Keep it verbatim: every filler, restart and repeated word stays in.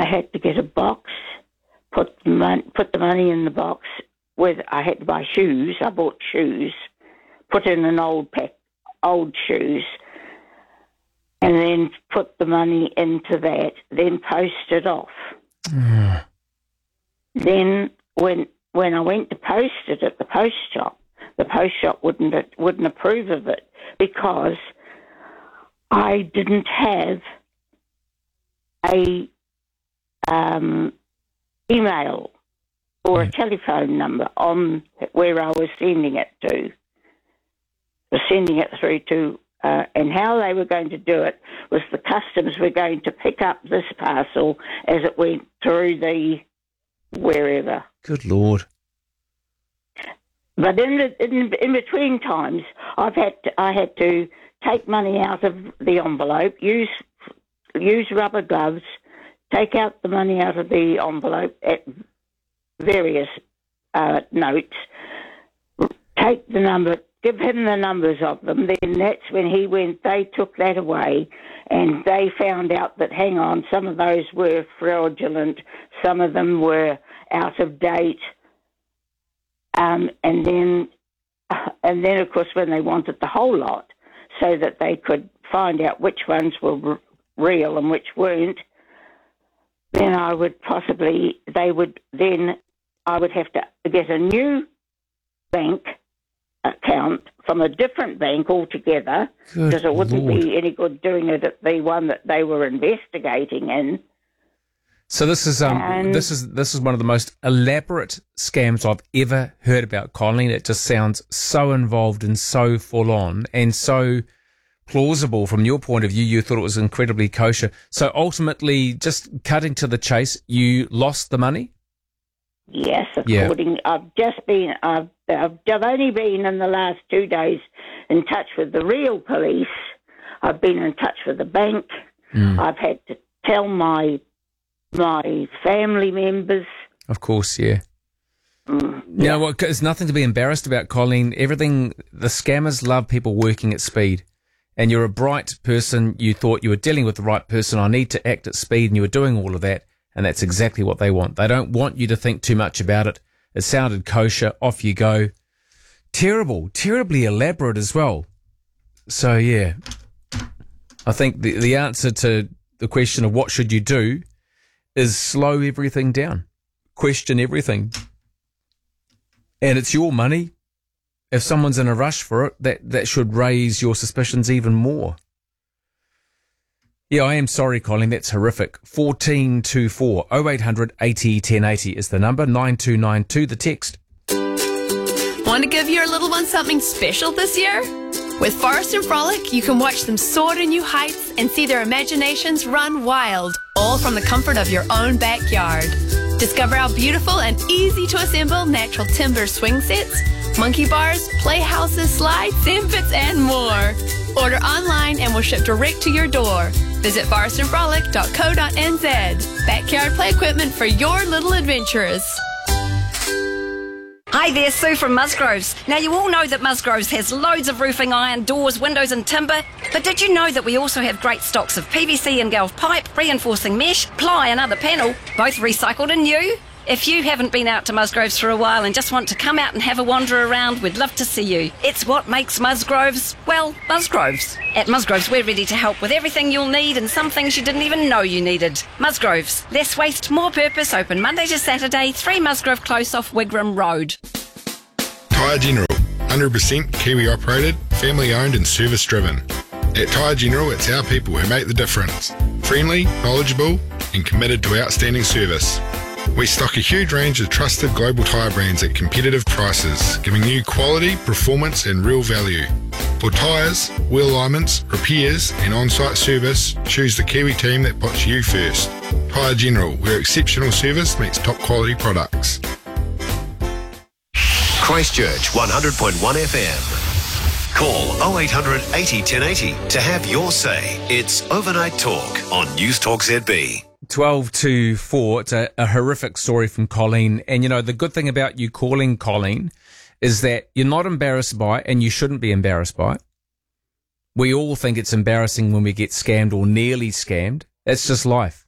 had to get a box, put the money, put the money in the box. With I had to buy shoes. I bought shoes, put in an old pack, old shoes, and then put the money into that. Then post it off. Mm. Then when when I went to post it at the post shop, the post shop wouldn't wouldn't approve of it because I didn't have a um, email or a telephone number on where I was sending it to. Was sending it through to, uh, and how they were going to do it was the customs were going to pick up this parcel as it went through the wherever. Good Lord. But in the, in, in between times, I've had to, I had to take money out of the envelope, use use rubber gloves, take out the money out of the envelope at various uh, notes, take the number, give him the numbers of them. Then that's when he went. They took that away, and they found out that hang on, some of those were fraudulent, some of them were out of date. Um, and then, and then, of course, when they wanted the whole lot, so that they could find out which ones were r- real and which weren't, then I would possibly, they would then, I would have to get a new bank account from a different bank altogether, because it wouldn't Lord. be any good doing it at the one that they were investigating in. So this is um And- this is this is one of the most elaborate scams I've ever heard about, Colleen. It just sounds so involved and so full on and so plausible from your point of view. You thought it was incredibly kosher. So ultimately, just cutting to the chase, you lost the money? Yes, Yeah. according, I've just been, I've, I've, I've only been in the last two days in touch with the real police. I've been in touch with the bank. Mm. I've had to tell my my family members. Of course, yeah. Mm, You know what? There's nothing to be embarrassed about, Colleen. Everything, the scammers love people working at speed. And you're a bright person. You thought you were dealing with the right person. I need to act at speed, and you were doing all of that. And that's exactly what they want. They don't want you to think too much about it. It sounded kosher. Off you go. Terrible, terribly elaborate as well. So, yeah, I think the, the answer to the question of what should you do is slow everything down. Question everything. And it's your money. If someone's in a rush for it, that, that should raise your suspicions even more. Yeah, I am sorry, Colin. That's horrific. fourteen two four oh eight hundred eighty ten eighty is the number. nine two nine two the text. Want to give your little one something special this year? With Forest and Frolic, you can watch them soar to new heights and see their imaginations run wild, all from the comfort of your own backyard. Discover our beautiful and easy to assemble natural timber swing sets, monkey bars, playhouses, slides, sand pits, and more. Order online and we'll ship direct to your door. Visit forest and frolic dot co dot n z. Backyard play equipment for your little adventurers. Hi there, Sue from Musgroves. Now, you all know that Musgroves has loads of roofing iron, doors, windows and timber, but did you know that we also have great stocks of P V C and Galv pipe, reinforcing mesh, ply and other panel, both recycled and new? If you haven't been out to Musgroves for a while and just want to come out and have a wander around, we'd love to see you. It's what makes Musgroves, well, Musgroves. At Musgroves, we're ready to help with everything you'll need and some things you didn't even know you needed. Musgroves, less waste, more purpose, open Monday to Saturday, three Musgrove Close off Wigram Road. Tyre General, one hundred percent Kiwi operated, family owned and service driven. At Tyre General, it's our people who make the difference. Friendly, knowledgeable and committed to outstanding service. We stock a huge range of trusted global tyre brands at competitive prices, giving you quality, performance and real value. For tyres, wheel alignments, repairs and on-site service, choose the Kiwi team that puts you first. Tyre General, where exceptional service meets top quality products. Christchurch one hundred point one F M. Call oh eight hundred eighty ten eighty to have your say. It's Overnight Talk on News Talk Z B. twelve to four. It's a, a horrific story from Colleen. And, you know, the good thing about you calling Colleen is that you're not embarrassed by it, and you shouldn't be embarrassed by it. We all think it's embarrassing when we get scammed or nearly scammed. That's just life.